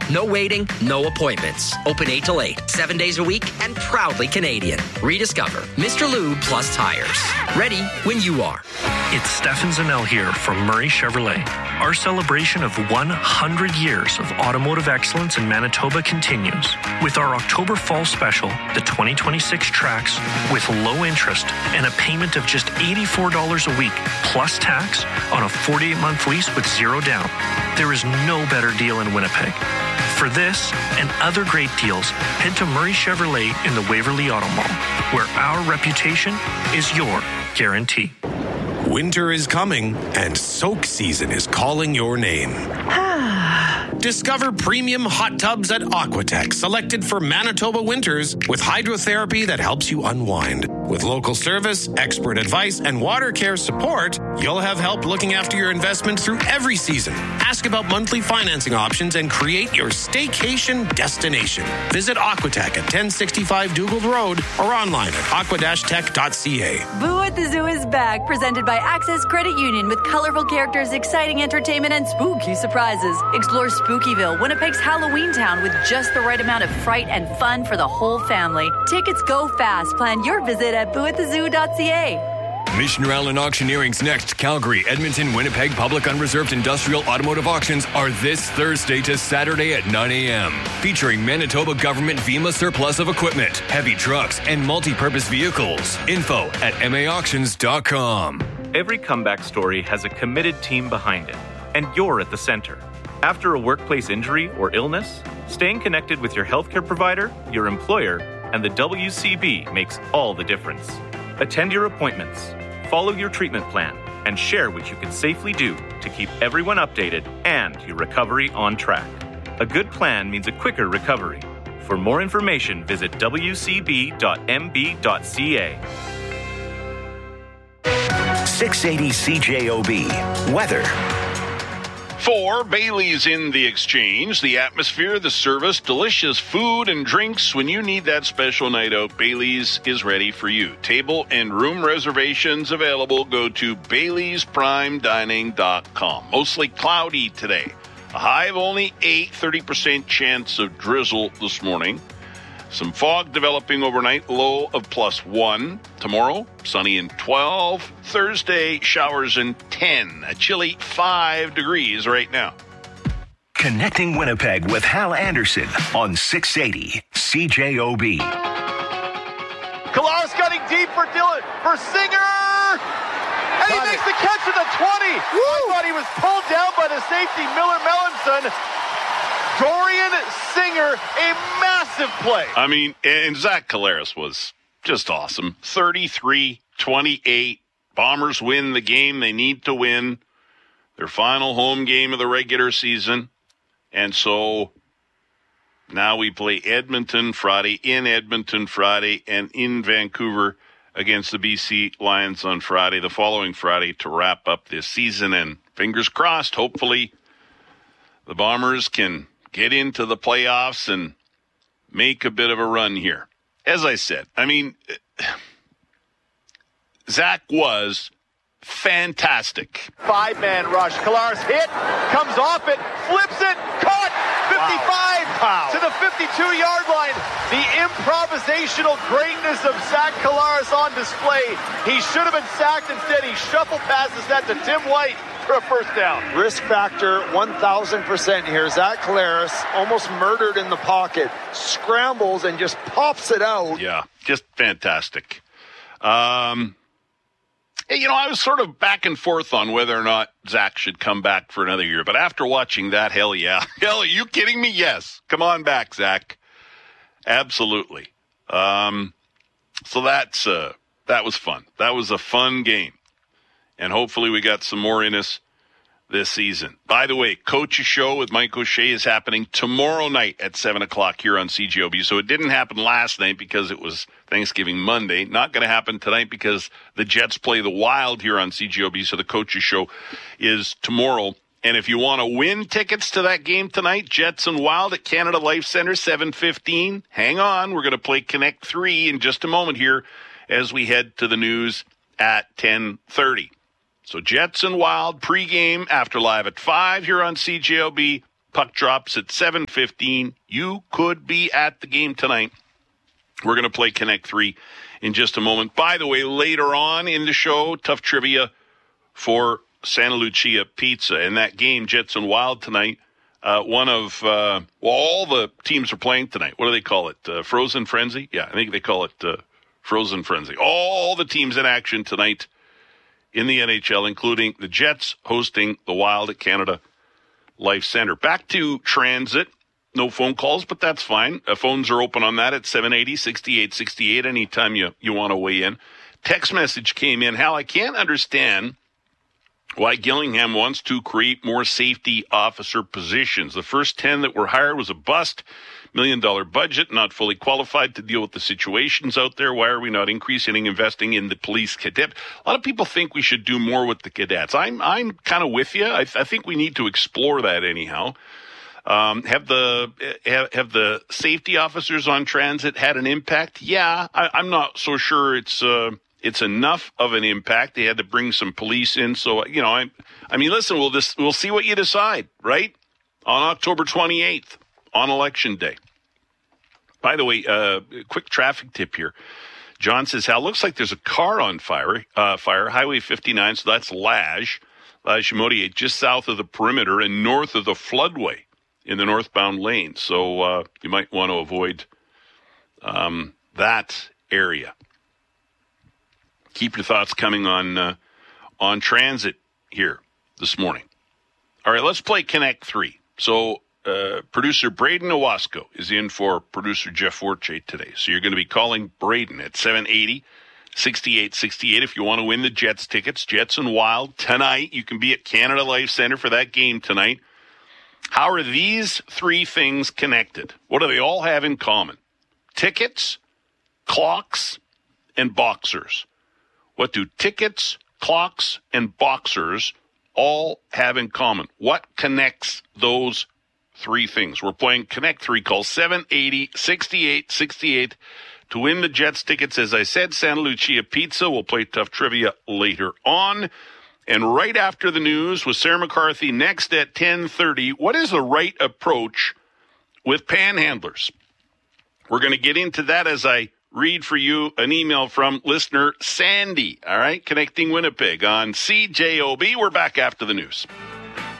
No waiting, no appointments. Open 8 till 8, 7 days a week, and proudly Canadian. Rediscover Mr. Lube Plus Tires. Ready when you are. It's Stefan Zanel here from Murray Chevrolet. Our celebration of 100 years of automotive excellence in Manitoba continues. With our October Fall Special, the 2026 Trax, with low interest and a payment of just $84 a week, plus tax, on a 48-month lease with zero down. There is no better deal in Winnipeg. For this and other great deals, head to Murray Chevrolet in the Waverly Auto Mall, where our reputation is your guarantee. Winter is coming, and soak season is calling your name. Discover premium hot tubs at Aquatech, selected for Manitoba winters with hydrotherapy that helps you unwind. With local service, expert advice, and water care support, you'll have help looking after your investment through every season. Ask about monthly financing options and create your staycation destination. Visit Aquatech at 1065 Dougald Road or online at aqua-tech.ca. Boo at the Zoo is back, presented by Access Credit Union with colorful characters, exciting entertainment, and spooky surprises. Explore Spookyville, Winnipeg's Halloween town, with just the right amount of fright and fun for the whole family. Tickets go fast. Plan your visit at booathezoo.ca. Mission Rowland Auctioneering's next Calgary, Edmonton, Winnipeg Public Unreserved Industrial Automotive Auctions are this Thursday to Saturday at 9 a.m. Featuring Manitoba Government VEMA surplus of equipment, heavy trucks, and multi-purpose vehicles. Info at maauctions.com. Every comeback story has a committed team behind it, and you're at the center. After a workplace injury or illness, staying connected with your healthcare provider, your employer, and the WCB makes all the difference. Attend your appointments, follow your treatment plan, and share what you can safely do to keep everyone updated and your recovery on track. A good plan means a quicker recovery. For more information, visit wcb.mb.ca. 680 CJOB. Weather. For Bailey's in the Exchange, the atmosphere, the service, delicious food and drinks. When you need that special night out, Bailey's is ready for you. Table and room reservations available. Go to Bailey'sPrimeDining.com. Mostly cloudy today. A high of only 8, 30% chance of drizzle this morning. Some fog developing overnight, low of +1. Tomorrow, sunny and 12. Thursday, showers and 10. A chilly 5 degrees right now. Connecting Winnipeg with Hal Anderson on 680 CJOB. Collaros cutting deep for Dylan, for Singer! And he makes the catch at the 20! Woo! I thought he was pulled down by the safety, Miller Melanson. Dorian Singer, a massive play. I mean, and Zach Collaros was just awesome. 33-28. Bombers win the game they need to win. Their final home game of the regular season. And so now we play Edmonton Friday, in Edmonton Friday, and in Vancouver against the BC Lions on Friday, the following Friday, to wrap up this season. And fingers crossed, hopefully the Bombers can get into the playoffs and make a bit of a run here. As I said, I mean, Zach was fantastic. 5-man rush. Collaros hit, comes off it, flips it, caught, 55 wow. To the 52-yard line. The improvisational greatness of Zach Collaros on display. He should have been sacked. Instead, he shuffle passes that to Tim White for a first down. Risk factor 1,000% here. Zach Collaros almost murdered in the pocket, scrambles and just pops it out. Yeah, just fantastic. You know, I was sort of back and forth on whether or not Zach should come back for another year. But after watching that, hell yeah. Hell, are you kidding me? Yes. Come on back, Zach. Absolutely. So that was fun. That was a fun game. And hopefully we got some more in us this season. By the way, Coach's Show with Mike O'Shea is happening tomorrow night at 7 o'clock here on CJOB. So it didn't happen last night because it was Thanksgiving Monday. Not going to happen tonight because the Jets play the Wild here on CJOB. So the Coach's Show is tomorrow. And if you want to win tickets to that game tonight, Jets and Wild at Canada Life Center, 7:15. Hang on. We're going to play Connect 3 in just a moment here as we head to the news at 10:30. So Jets and Wild pregame after live at 5 here on CJOB. Puck drops at 7:15. You could be at the game tonight. We're going to play Connect 3 in just a moment. By the way, later on in the show, tough trivia for Santa Lucia Pizza. And that game, Jets and Wild tonight, one of, all the teams are playing tonight. What do they call it? Frozen Frenzy? Yeah, I think they call it Frozen Frenzy. All the teams in action tonight in the NHL, including the Jets hosting the Wild at Canada Life Center. Back to transit. No phone calls, but that's fine. Phones are open on that at 780-6868 anytime you want to weigh in. Text message came in. Hal, I can't understand why Gillingham wants to create more safety officer positions. The first 10 that were hired was a bust. $1 million budget, not fully qualified to deal with the situations out there. Why are we not investing in the police cadet? A lot of people think we should do more with the cadets. I'm kind of with you. I think we need to explore that anyhow. Have the safety officers on transit had an impact? Yeah, I'm not so sure it's enough of an impact. They had to bring some police in. So, I mean, listen, we'll see what you decide, right? On October 28th, on Election Day. By the way, quick traffic tip here. John says, Hal, looks like there's a car on fire, Highway 59, so that's Lajimodier, just south of the perimeter and north of the floodway in the northbound lane. So you might want to avoid that area. Keep your thoughts coming on transit here this morning. All right, let's play Connect 3. So producer Braden Owasco is in for producer Jeff Forte today. So you're going to be calling Braden at 780-6868 if you want to win the Jets tickets. Jets and Wild tonight. You can be at Canada Life Center for that game tonight. How are these three things connected? What do they all have in common? Tickets, clocks, and boxers. What do tickets, clocks, and boxers all have in common? What connects those three things? We're playing Connect 3. Call 780-6868 to win the Jets tickets. As I said, Santa Lucia Pizza. We'll play tough trivia later on. And right after the news with Sarah McCarthy next at 10:30, what is the right approach with panhandlers? We're going to get into that as I read for you an email from listener Sandy. All right, Connecting Winnipeg on CJOB. We're back after the news.